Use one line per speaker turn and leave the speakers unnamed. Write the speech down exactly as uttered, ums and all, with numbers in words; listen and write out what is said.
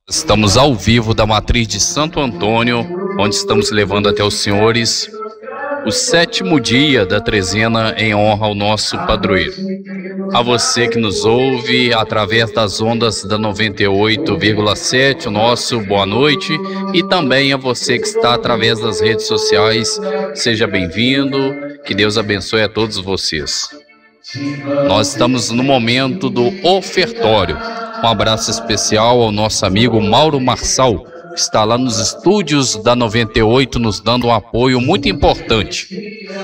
Estamos ao vivo da Matriz de Santo Antônio, onde estamos levando até os senhores o sétimo dia da trezena em honra ao nosso padroeiro. A você que nos ouve através das ondas da noventa e oito vírgula sete, o nosso boa noite, e também a você que está através das redes sociais, seja bem-vindo, que Deus abençoe a todos vocês. Nós estamos no momento do ofertório. Um abraço especial ao nosso amigo Mauro Marçal, que está lá nos estúdios da noventa e oito nos dando um apoio muito importante.